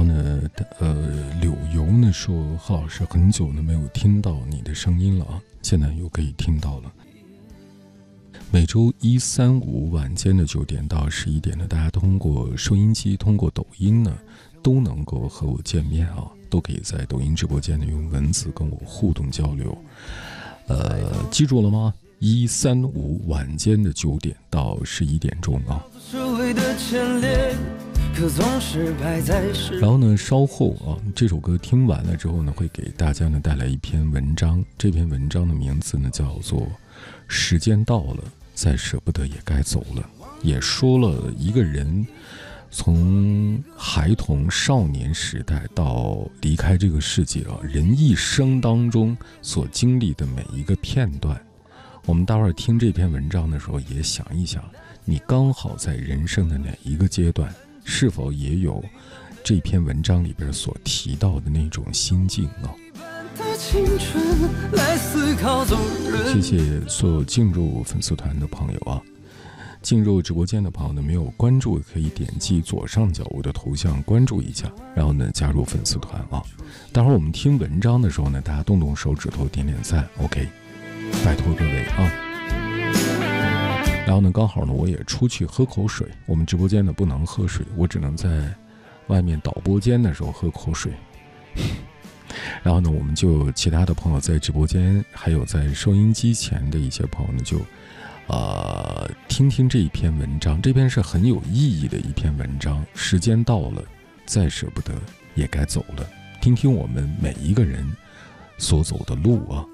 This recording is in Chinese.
后呢，柳游呢说，贺老师很久呢没有听到你的声音了啊，现在又可以听到了。每周1、3、5晚间的9点到11点呢，大家通过收音机、通过抖音呢，都能够和我见面啊，都可以在抖音直播间呢用文字跟我互动交流。记住了吗？1、3、5晚间的9点到11点钟啊。然后呢，稍后啊，这首歌听完了之后呢，会给大家呢带来一篇文章。这篇文章的名字呢叫做《时间到了，再舍不得也该走了》，也说了一个人从孩童少年时代到离开这个世界啊，人一生当中所经历的每一个片段。我们待会儿听这篇文章的时候，也想一想，你刚好在人生的哪一个阶段，是否也有这篇文章里边所提到的那种心境啊？谢谢所有进入粉丝团的朋友啊！进入直播间的朋友呢，没有关注可以点击左上角我的头像关注一下，然后呢加入粉丝团啊。待会儿我们听文章的时候呢，大家动动手指头点点赞 ，OK， 拜托各位啊。然后呢，刚好呢我也出去喝口水，我们直播间呢不能喝水，我只能在外面导播间的时候喝口水。然后呢，我们就其他的朋友在直播间，还有在收音机前的一些朋友呢，就听听这一篇文章。这篇是很有意义的一篇文章。时间到了，再舍不得也该走了。听听我们每一个人所走的路啊。